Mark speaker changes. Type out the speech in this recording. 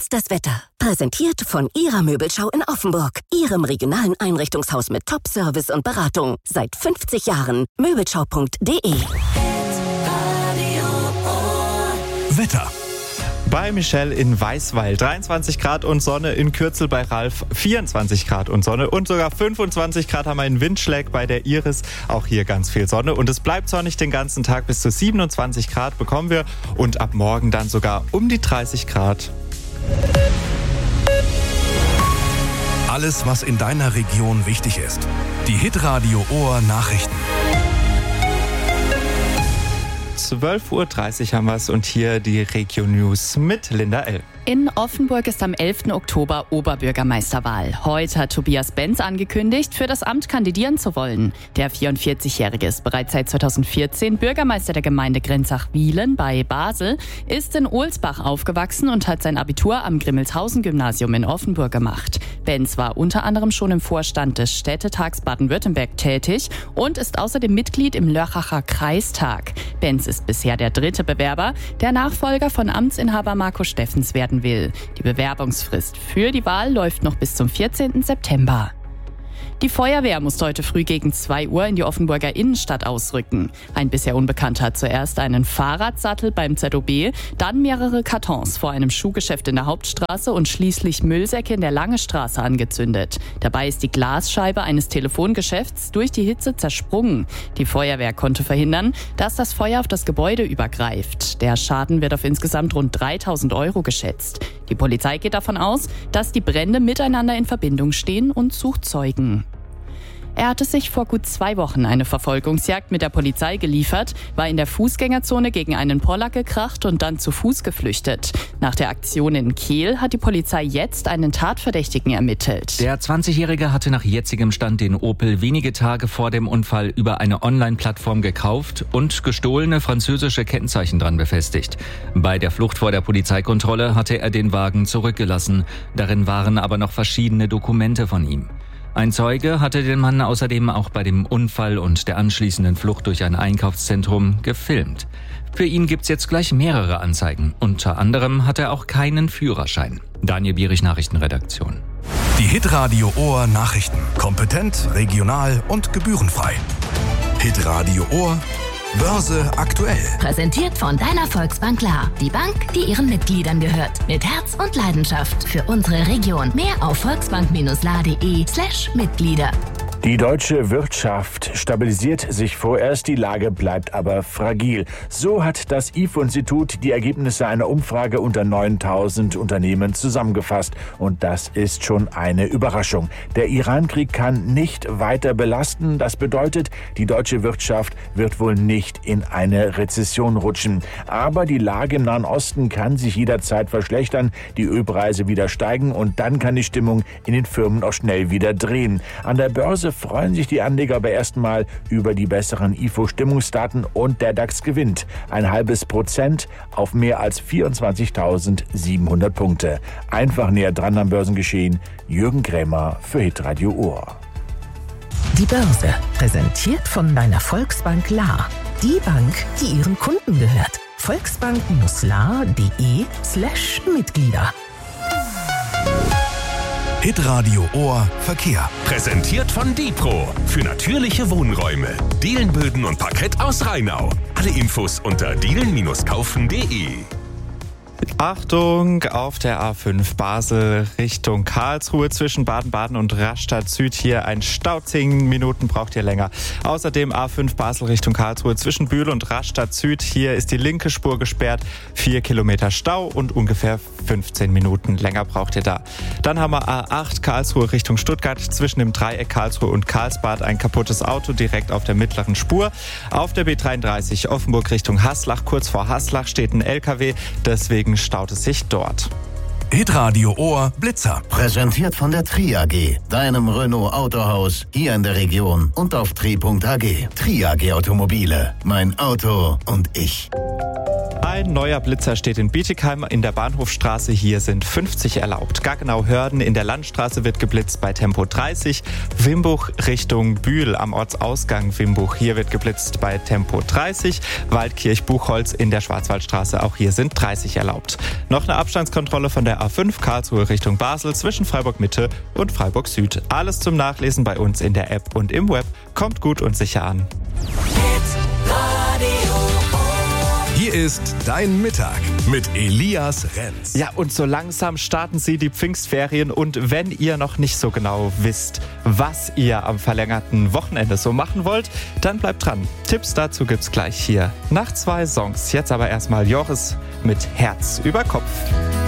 Speaker 1: jetzt das Wetter. Präsentiert von Ihrer Möbelschau in Offenburg. Ihrem regionalen Einrichtungshaus mit Top-Service und Beratung. Seit 50 Jahren. Möbelschau.de.
Speaker 2: Wetter.
Speaker 3: Bei Michelle in Weißweil 23 Grad und Sonne, in Kürzel bei Ralf 24 Grad und Sonne und sogar 25 Grad haben wir in Windschläg bei der Iris. Auch hier ganz viel Sonne und es bleibt sonnig den ganzen Tag, bis zu 27 Grad bekommen wir und ab morgen dann sogar um die 30 Grad.
Speaker 2: Alles, was in deiner Region wichtig ist. Die Hitradio Ohr Nachrichten.
Speaker 3: 12.30 Uhr haben wir es und hier die Region News mit Linda L.
Speaker 4: In Offenburg ist am 11. Oktober Oberbürgermeisterwahl. Heute hat Tobias Benz angekündigt, für das Amt kandidieren zu wollen. Der 44-Jährige ist bereits seit 2014 Bürgermeister der Gemeinde Grenzach-Wielen bei Basel, ist in Ohlsbach aufgewachsen und hat sein Abitur am Grimmelshausen-Gymnasium in Offenburg gemacht. Benz war unter anderem schon im Vorstand des Städtetags Baden-Württemberg tätig und ist außerdem Mitglied im Lörracher Kreistag. Benz ist bisher der dritte Bewerber, der Nachfolger von Amtsinhaber Marco Steffens werden will. Die Bewerbungsfrist für die Wahl läuft noch bis zum 14. September. Die Feuerwehr musste heute früh gegen 2 Uhr in die Offenburger Innenstadt ausrücken. Ein bisher Unbekannter hat zuerst einen Fahrradsattel beim ZOB, dann mehrere Kartons vor einem Schuhgeschäft in der Hauptstraße und schließlich Müllsäcke in der Lange Straße angezündet. Dabei ist die Glasscheibe eines Telefongeschäfts durch die Hitze zersprungen. Die Feuerwehr konnte verhindern, dass das Feuer auf das Gebäude übergreift. Der Schaden wird auf insgesamt rund 3.000 € geschätzt. Die Polizei geht davon aus, dass die Brände miteinander in Verbindung stehen und sucht Zeugen. Er hatte sich vor gut 2 Wochen eine Verfolgungsjagd mit der Polizei geliefert, war in der Fußgängerzone gegen einen Polack gekracht und dann zu Fuß geflüchtet. Nach der Aktion in Kehl hat die Polizei jetzt einen Tatverdächtigen ermittelt.
Speaker 5: Der 20-Jährige hatte nach jetzigem Stand den Opel wenige Tage vor dem Unfall über eine Online-Plattform gekauft und gestohlene französische Kennzeichen dran befestigt. Bei der Flucht vor der Polizeikontrolle hatte er den Wagen zurückgelassen. Darin waren aber noch verschiedene Dokumente von ihm. Ein Zeuge hatte den Mann außerdem auch bei dem Unfall und der anschließenden Flucht durch ein Einkaufszentrum gefilmt. Für ihn gibt's jetzt gleich mehrere Anzeigen. Unter anderem hat er auch keinen Führerschein. Daniel Bierich, Nachrichtenredaktion.
Speaker 2: Die Hitradio Ohr Nachrichten. Kompetent, regional und gebührenfrei. Hitradio Ohr Börse aktuell.
Speaker 1: Präsentiert von deiner Volksbank Klar. Die Bank, die ihren Mitgliedern gehört. Mit Herz und Leidenschaft für unsere Region. Mehr auf volksbank-la.de/Mitglieder.
Speaker 6: Die deutsche Wirtschaft stabilisiert sich vorerst, die Lage bleibt aber fragil. So hat das IFO-Institut die Ergebnisse einer Umfrage unter 9.000 Unternehmen zusammengefasst. Und das ist schon eine Überraschung. Der Iran-Krieg kann nicht weiter belasten. Das bedeutet, die deutsche Wirtschaft wird wohl nicht in eine Rezession rutschen. Aber die Lage im Nahen Osten kann sich jederzeit verschlechtern, die Ölpreise wieder steigen und dann kann die Stimmung in den Firmen auch schnell wieder drehen. An der Börse freuen sich die Anleger aber erstmal über die besseren IFO-Stimmungsdaten und der DAX gewinnt 0,5% auf mehr als 24.700 Punkte. Einfach näher dran am Börsengeschehen. Jürgen Krämer für Hitradio Ohr.
Speaker 7: Die Börse, präsentiert von deiner Volksbank La. Die Bank, die ihren Kunden gehört. Volksbank-la.de/Mitglieder.
Speaker 2: Hitradio Ohr Verkehr. Präsentiert von Dipro. Für natürliche Wohnräume. Dielenböden und Parkett aus Rheinau. Alle Infos unter dielen-kaufen.de.
Speaker 3: Achtung, auf der A5 Basel Richtung Karlsruhe zwischen Baden-Baden und Rastatt Süd. Hier ein Stau, 10 Minuten braucht ihr länger. Außerdem A5 Basel Richtung Karlsruhe zwischen Bühl und Rastatt Süd. Hier ist die linke Spur gesperrt, 4 Kilometer Stau und ungefähr 15 Minuten länger braucht ihr da. Dann haben wir A8 Karlsruhe Richtung Stuttgart zwischen dem Dreieck Karlsruhe und Karlsbad ein kaputtes Auto direkt auf der mittleren Spur. Auf der B33 Offenburg Richtung Haslach, kurz vor Haslach steht ein LKW, deswegen staut es sich dort.
Speaker 2: Hitradio Ohr Blitzer.
Speaker 8: Präsentiert von der Tri AG, deinem Renault Autohaus hier in der Region und auf tri.ag. Tri AG Automobile, mein Auto und ich.
Speaker 3: Ein neuer Blitzer steht in Bietigheim in der Bahnhofstraße. Hier sind 50 erlaubt. Gaggenau-Hörden in der Landstraße wird geblitzt bei Tempo 30. Wimbuch Richtung Bühl am Ortsausgang Wimbuch. Hier wird geblitzt bei Tempo 30. Waldkirch-Buchholz in der Schwarzwaldstraße. Auch hier sind 30 erlaubt. Noch eine Abstandskontrolle von der A5 Karlsruhe Richtung Basel zwischen Freiburg-Mitte und Freiburg-Süd. Alles zum Nachlesen bei uns in der App und im Web. Kommt gut und sicher an.
Speaker 2: Hier ist dein Mittag mit Elias Renz.
Speaker 3: Ja, und so langsam starten Sie die Pfingstferien. Und wenn ihr noch nicht so genau wisst, was ihr am verlängerten Wochenende so machen wollt, dann bleibt dran. Tipps dazu gibt's gleich hier nach 2 Songs. Jetzt aber erstmal Joris mit Herz über Kopf.